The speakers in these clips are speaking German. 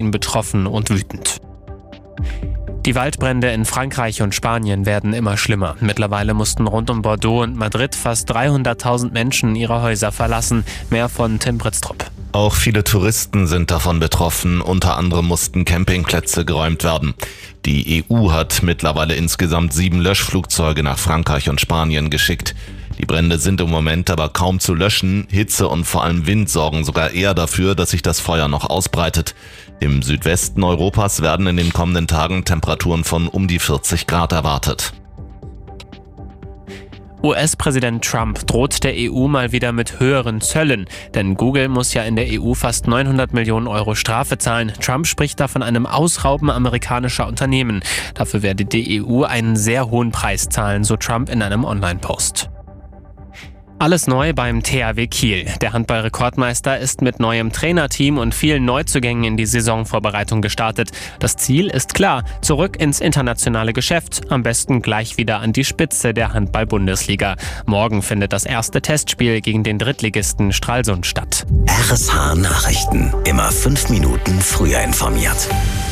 extrem betroffen und wütend. Die Waldbrände in Frankreich und Spanien werden immer schlimmer. Mittlerweile mussten rund um Bordeaux und Madrid fast 300.000 Menschen ihre Häuser verlassen. Mehr von Tim Britztrup. Auch viele Touristen sind davon betroffen. Unter anderem mussten Campingplätze geräumt werden. Die EU hat mittlerweile insgesamt 7 Löschflugzeuge nach Frankreich und Spanien geschickt. Die Brände sind im Moment aber kaum zu löschen. Hitze und vor allem Wind sorgen sogar eher dafür, dass sich das Feuer noch ausbreitet. Im Südwesten Europas werden in den kommenden Tagen Temperaturen von um die 40 Grad erwartet. US-Präsident Trump droht der EU mal wieder mit höheren Zöllen. Denn Google muss ja in der EU fast 900 Millionen Euro Strafe zahlen. Trump spricht da von einem Ausrauben amerikanischer Unternehmen. Dafür werde die EU einen sehr hohen Preis zahlen, so Trump in einem Online-Post. Alles neu beim THW Kiel. Der Handball-Rekordmeister ist mit neuem Trainerteam und vielen Neuzugängen in die Saisonvorbereitung gestartet. Das Ziel ist klar: zurück ins internationale Geschäft, am besten gleich wieder an die Spitze der Handball-Bundesliga. Morgen findet das erste Testspiel gegen den Drittligisten Stralsund statt. RSH Nachrichten. Immer 5 Minuten früher informiert.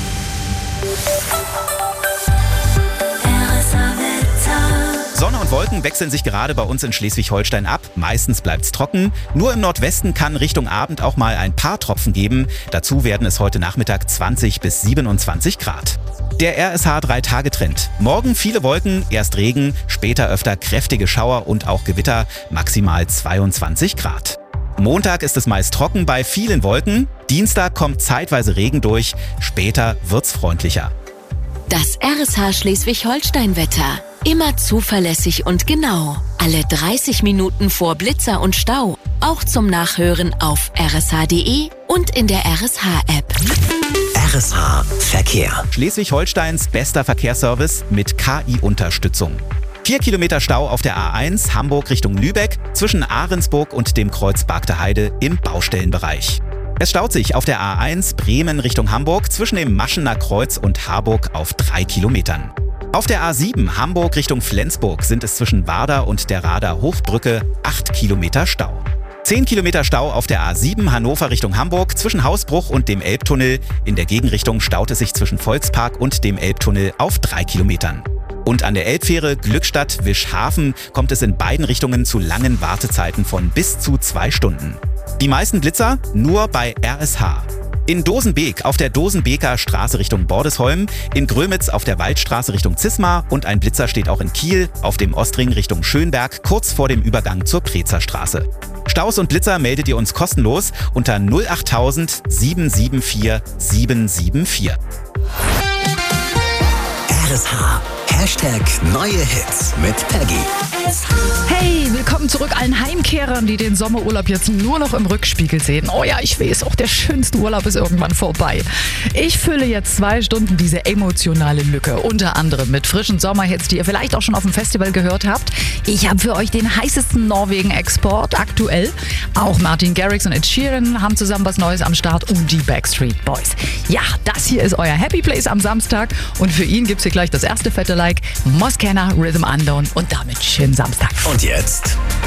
Sonne und Wolken wechseln sich gerade bei uns in Schleswig-Holstein ab. Meistens bleibt's trocken. Nur im Nordwesten kann Richtung Abend auch mal ein paar Tropfen geben. Dazu werden es heute Nachmittag 20 bis 27 Grad. Der RSH 3-Tage-Trend. Morgen viele Wolken, erst Regen, später öfter kräftige Schauer und auch Gewitter, maximal 22 Grad. Montag ist es meist trocken bei vielen Wolken. Dienstag kommt zeitweise Regen durch, später wird's freundlicher. Das RSH Schleswig-Holstein-Wetter. Immer zuverlässig und genau. Alle 30 Minuten vor Blitzer und Stau. Auch zum Nachhören auf rsh.de und in der RSH-App. RSH Verkehr. Schleswig-Holsteins bester Verkehrsservice mit KI-Unterstützung. 4 Kilometer Stau auf der A1 Hamburg Richtung Lübeck zwischen Ahrensburg und dem Kreuz Bargter Heide im Baustellenbereich. Es staut sich auf der A1 Bremen Richtung Hamburg zwischen dem Maschener Kreuz und Harburg auf 3 Kilometern. Auf der A7 Hamburg Richtung Flensburg sind es zwischen Warder und der Rader Hochbrücke 8 Kilometer Stau. 10 Kilometer Stau auf der A7 Hannover Richtung Hamburg zwischen Hausbruch und dem Elbtunnel. In der Gegenrichtung staut es sich zwischen Volkspark und dem Elbtunnel auf 3 Kilometern. Und an der Elbfähre Glückstadt-Wischhafen kommt es in beiden Richtungen zu langen Wartezeiten von bis zu 2 Stunden. Die meisten Blitzer nur bei RSH. In Dosenbeek auf der Dosenbeker Straße Richtung Bordesholm, in Grömitz auf der Waldstraße Richtung Zismar und ein Blitzer steht auch in Kiel auf dem Ostring Richtung Schönberg kurz vor dem Übergang zur Prezer Straße. Staus und Blitzer meldet ihr uns kostenlos unter 08000 774 774. RSH. #Neue Hits mit Peggy. Hey, willkommen zurück allen Heimkehrern, die den Sommerurlaub jetzt nur noch im Rückspiegel sehen. Oh ja, ich weiß, auch der schönste Urlaub ist irgendwann vorbei. Ich fülle jetzt 2 Stunden diese emotionale Lücke, unter anderem mit frischen Sommerhits, die ihr vielleicht auch schon auf dem Festival gehört habt. Ich habe für euch den heißesten Norwegen-Export aktuell. Auch Martin Garrix und Ed Sheeran haben zusammen was Neues am Start und die Backstreet Boys. Ja, das hier ist euer Happy Place am Samstag und für ihn gibt's hier gleich das erste fette Like, Moskena Rhythm Unknown und damit schönen Samstag. Und jetzt